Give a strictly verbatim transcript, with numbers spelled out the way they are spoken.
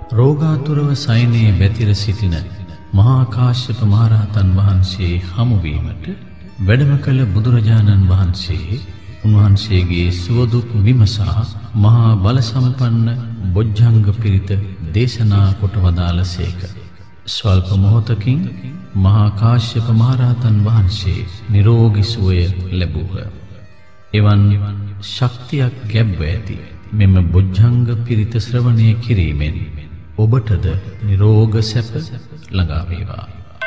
රෝගාතුරව සයනේ බැතිර සිටින මහා කාශ්‍යප මහරහතන් වහන්සේ හමුවීමට වැඩම කළ බුදුරජාණන් වහන්සේ උන්වහන්සේගේ සුවදුක් විමසා මහා බල සම්පන්න බොජ්ජංග පිරිත දේශනා කොට වදාළසේක. ස්වල්ප මොහොතකින් මහා කාශ්‍යප මහරහතන් වහන්සේ නිරෝගී සුවය ලැබුහ. එවන් ශක්තියක් ගැබ්ව ඇති මෙම බොජ්ජංග පිරිත ශ්‍රවණය කිරීමෙන් ඔබටද නිරෝග සැප ළඟා වේවා.